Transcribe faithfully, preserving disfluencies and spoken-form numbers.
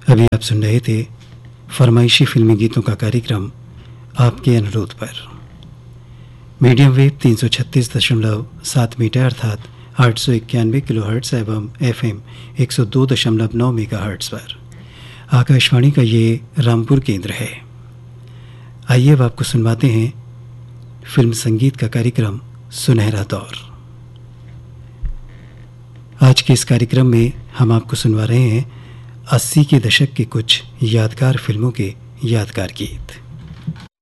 अभी आप सुन रहे थे फरमाइशी फिल्मी गीतों का कार्यक्रम आपके अनुरोध पर। मीडियम वेव तीन सौ छत्तीस दशमलव सात मीटर अर्थात आठ सौ इक्यानवे किलो हर्ट्स एवं एफ एम एक सौ दो दशमलव नौ मेगा हर्ट्स पर आकाशवाणी का ये रामपुर केंद्र है। आइए अब आपको सुनवाते हैं फिल्म संगीत का कार्यक्रम सुनहरा दौर। आज के इस कार्यक्रम में हम आपको सुनवा रहे हैं अस्सी के दशक के कुछ यादगार फिल्मों के यादगार गीत।